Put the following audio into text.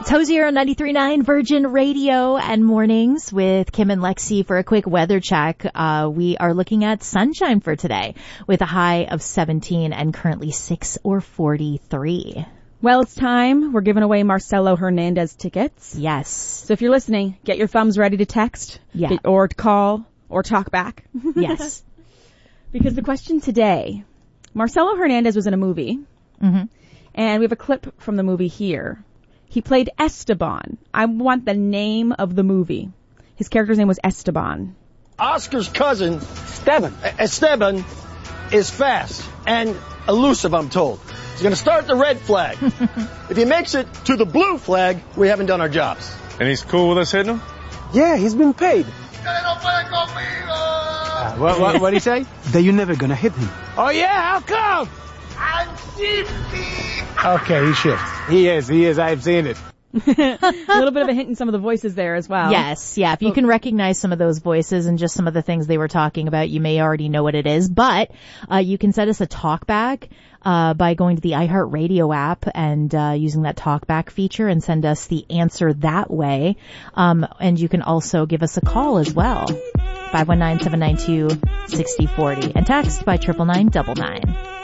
It's Hosier on 93.9 Virgin Radio and Mornings with Kim and Lexi for a quick weather check. We are looking at sunshine for today with a high of 17 and currently 6 or 43. Well, it's time. We're giving away Marcelo Hernandez tickets. Yes. So if you're listening, get your thumbs ready to text or to call or talk back. Yes. Because the question today, Marcelo Hernandez was in a movie, and we have a clip from the movie here. He played Esteban. I want the name of the movie. His character's name was Esteban. Oscar's cousin, Esteban, is fast and elusive, I'm told. He's going to start the red flag. If he makes it to the blue flag, we haven't done our jobs. And he's cool with us hitting him? Yeah, he's been paid. What did he say? That you're never gonna hit him. Oh, yeah? How come? I'm Okay, he's shit. He is. I've seen it. A little bit of a hint in some of the voices there as well. Yes, yeah. If you can recognize some of those voices and just some of the things they were talking about, you may already know what it is. But you can send us a talkback by going to the iHeartRadio app and using that talkback feature and send us the answer that way. And you can also give us a call as well. 519-792-6040 and text by 99999.